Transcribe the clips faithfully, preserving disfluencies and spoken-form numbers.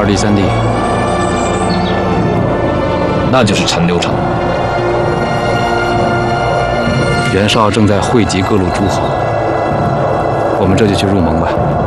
二弟、三弟， 那就是陈留城。 袁绍正在汇集各路诸侯，我们这就去入盟吧。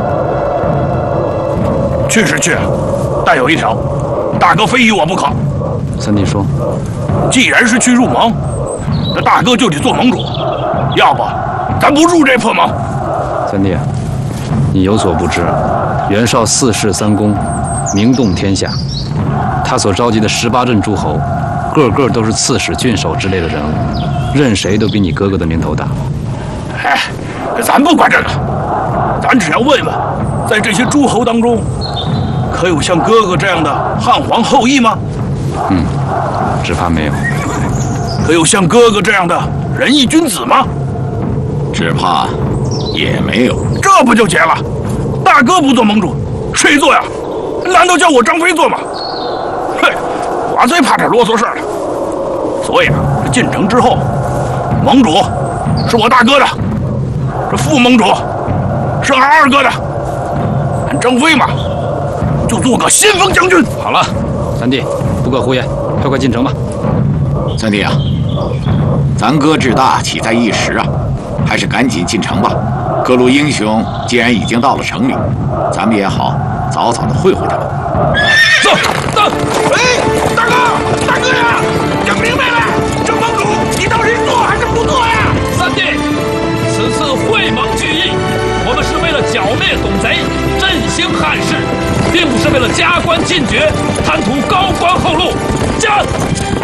去是去，但有一条，大哥非依我不可。 三弟说， 既然是去入盟，那大哥就得做盟主，要不咱不入这破盟。 三弟，你有所不知，袁绍四世三公，名动天下，他所召集的十八镇诸侯，个个都是刺史、郡守之类的人物，任谁都比你哥哥的名头大。 哎，咱不管这个，咱只要问问，在这些诸侯当中，可有像哥哥这样的汉皇后裔吗？ 嗯，只怕没有。 可有像哥哥这样的仁义君子吗？ 只怕也没有。 这不就结了？大哥不做盟主，谁做呀？难道叫我张飞做吗？嘿，我最怕这啰嗦事儿了。所以啊，这进城之后，盟主是我大哥的，这副盟主是俺二哥的。俺张飞嘛，就做个先锋将军。 好了，三弟，不可胡言，快快进城吧。 三弟啊，咱哥志大岂在一时啊，还是赶紧进城吧。各路英雄既然已经到了城里，咱们也好早早的会会他们。 走走！哎，大哥，大哥呀，整明白了，这盟主你到底做还是不做呀？ 三弟，此次会盟聚义，我们是为了剿灭董贼，振兴汉室，并不是为了加官进爵，